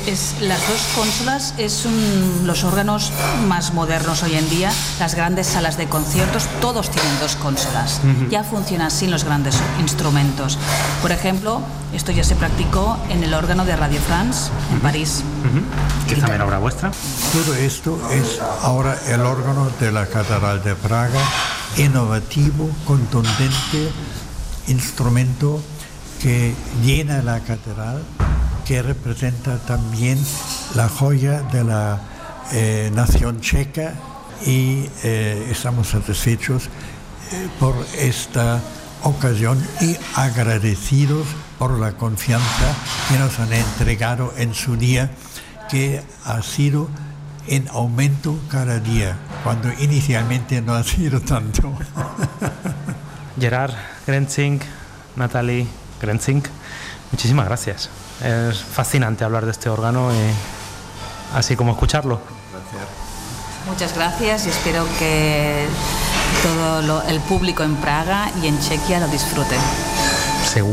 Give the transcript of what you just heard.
Las dos consolas los órganos más modernos hoy en día, las grandes salas de conciertos, todos tienen dos consolas. Ya funciona así en los grandes instrumentos. Por ejemplo, esto ya se practicó en el órgano de Radio France en París. Que es también obra vuestra. Todo esto es ahora el órgano de la Catedral de Praga, innovativo, contundente, instrumento que llena la catedral, que representa también la joya de la nación checa, y estamos satisfechos por esta ocasión y agradecidos por la confianza que nos han entregado en su día, que ha sido en aumento cada día, cuando inicialmente no ha sido tanto. Gerard Grenzing, Natalie Grenzing, muchísimas gracias. Es fascinante hablar de este órgano, así como escucharlo. Muchas gracias y espero que todo el público en Praga y en Chequia lo disfrute. Seguro.